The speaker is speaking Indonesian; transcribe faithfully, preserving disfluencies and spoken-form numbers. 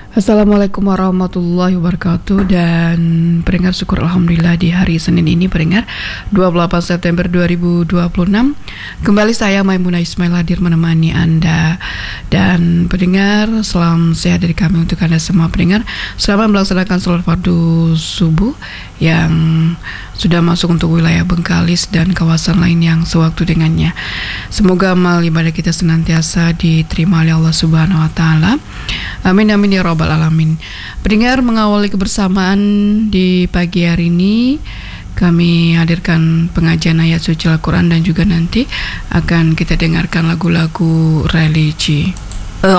Assalamualaikum warahmatullahi wabarakatuh. Dan pendengar, syukur alhamdulillah di hari Senin ini pendengar dua puluh delapan September dua ribu dua puluh enam kembali saya Maimunah Ismail hadir menemani Anda. Dan pendengar, salam sehat dari kami untuk Anda semua pendengar. Selamat melaksanakan sholat fardu subuh yang sudah masuk untuk wilayah Bengkalis dan kawasan lain yang sewaktu dengannya. Semoga amal ibadah kita senantiasa diterima oleh Allah Subhanahu wa taala. Amin amin ya rabbal alamin. Pendengar, mengawali kebersamaan di pagi hari ini, kami hadirkan pengajian ayat suci Al-Quran dan juga nanti akan kita dengarkan lagu-lagu religi.